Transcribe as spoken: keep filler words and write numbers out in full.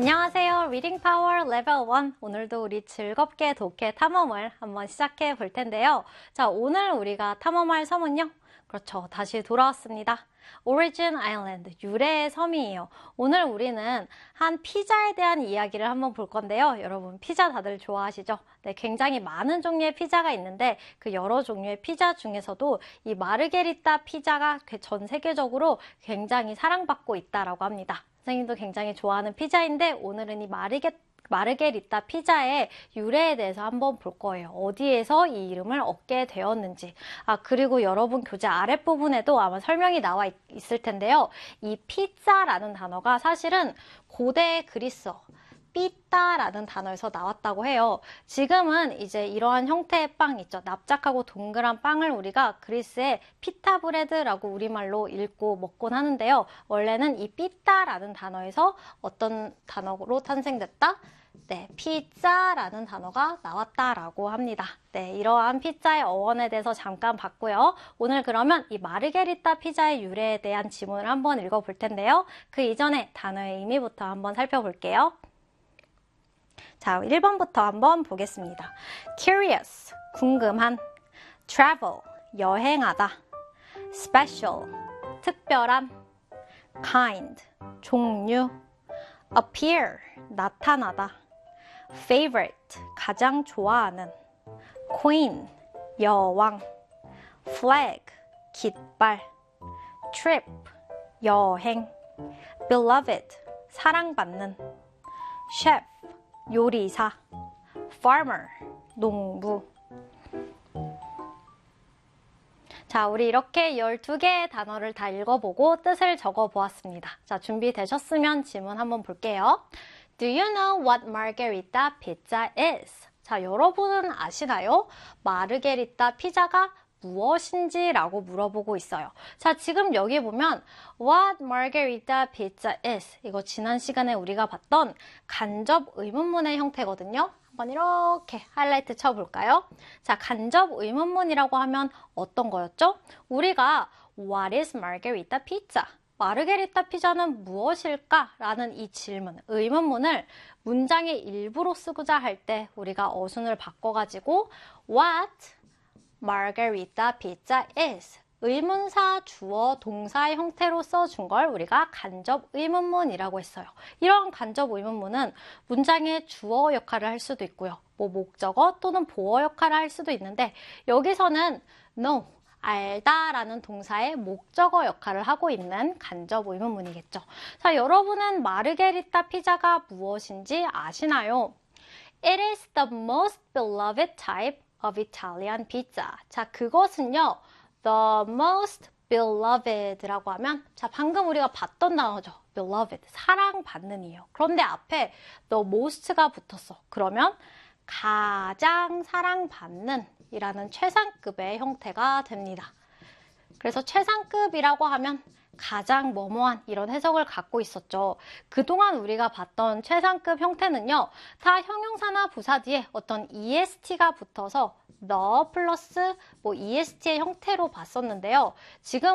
안녕하세요. 리딩 파워 레벨 일. 오늘도 우리 즐겁게 독해 탐험을 한번 시작해 볼 텐데요. 자, 오늘 우리가 탐험할 섬은요. 그렇죠. 다시 돌아왔습니다. Origin Island, 유래의 섬이에요. 오늘 우리는 한 피자에 대한 이야기를 한번 볼 건데요. 여러분, 피자 다들 좋아하시죠? 네, 굉장히 많은 종류의 피자가 있는데 그 여러 종류의 피자 중에서도 이 마르게리따 피자가 전 세계적으로 굉장히 사랑받고 있다라고 합니다. 선생님도 굉장히 좋아하는 피자인데 오늘은 이 마르게, 마르게리따 피자의 유래에 대해서 한번 볼 거예요. 어디에서 이 이름을 얻게 되었는지. 아, 그리고 여러분 교재 아랫부분에도 아마 설명이 나와 있, 있을 텐데요. 이 피자라는 단어가 사실은 고대 그리스어 피타라는 단어에서 나왔다고 해요. 지금은 이제 이러한 형태의 빵 있죠. 납작하고 동그란 빵을 우리가 그리스의 피타 브레드라고 우리말로 읽고 먹곤 하는데요. 원래는 이 피타라는 단어에서 어떤 단어로 탄생됐다? 네, 피자라는 단어가 나왔다라고 합니다. 네, 이러한 피자의 어원에 대해서 잠깐 봤고요. 오늘 그러면 이 마르게리따 피자의 유래에 대한 지문을 한번 읽어볼 텐데요. 그 이전에 단어의 의미부터 한번 살펴볼게요. 자, 일 번부터 한번 보겠습니다. Curious, 궁금한. Travel, 여행하다. Special, 특별한. Kind, 종류. Appear, 나타나다. Favorite, 가장 좋아하는. Queen, 여왕. Flag, 깃발. Trip, 여행. Beloved, 사랑받는. Chef, 요리사. Farmer, 농부. 자, 우리 이렇게 열두 개의 단어를 다 읽어보고 뜻을 적어보았습니다. 자, 준비되셨으면 질문 한번 볼게요. Do you know what margherita pizza is? 자, 여러분은 아시나요? 마르게리따 피자가 무엇인지 라고 물어보고 있어요. 자, 지금 여기 보면 What margherita pizza is? 이거 지난 시간에 우리가 봤던 간접 의문문의 형태거든요. 한번 이렇게 하이라이트 쳐볼까요? 자, 간접 의문문이라고 하면 어떤 거였죠? 우리가 What is margherita pizza? 마르게리따 피자는 무엇일까? 라는 이 질문, 의문문을 문장의 일부로 쓰고자 할 때 우리가 어순을 바꿔가지고 What Margherita pizza is. 의문사, 주어, 동사의 형태로 써준 걸 우리가 간접 의문문이라고 했어요. 이런 간접 의문문은 문장의 주어 역할을 할 수도 있고요. 뭐 목적어 또는 보어 역할을 할 수도 있는데 여기서는 know, 알다 라는 동사의 목적어 역할을 하고 있는 간접 의문문이겠죠. 자, 여러분은 마르게리따 피자가 무엇인지 아시나요? It is the most beloved type of Italian pizza. 자, 그것은요, the most beloved라고 하면, 자, 방금 우리가 봤던 단어죠. beloved, 사랑받는이에요. 그런데 앞에 the most가 붙었어. 그러면 가장 사랑받는 이라는 최상급의 형태가 됩니다. 그래서 최상급이라고 하면 가장 뭐뭐한 이런 해석을 갖고 있었죠. 그동안 우리가 봤던 최상급 형태는요. 다 형용사나 부사 뒤에 어떤 이에스티가 붙어서 the 플러스 뭐 이에스티의 형태로 봤었는데요. 지금